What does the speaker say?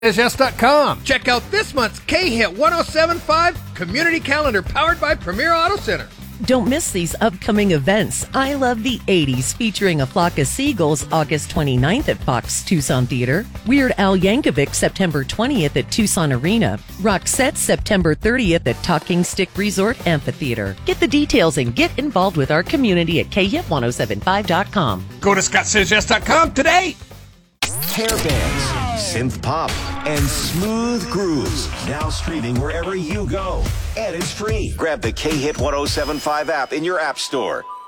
Yes.com. Check out this month's K-Hit 1075 Community Calendar powered by Premier Auto Center. Don't miss these upcoming events. I Love the 80s featuring A Flock of Seagulls August 29th at Fox Tucson Theater. Weird Al Yankovic September 20th at Tucson Arena. Roxette September 30th at Talking Stick Resort Amphitheater. Get the details and get involved with our community at khit1075.com. Go to ScottSaysYes.com today. Hair bands, synth pop, and smooth grooves. Now streaming wherever you go. And it's free. Grab the K-Hit 1075 app in your app store.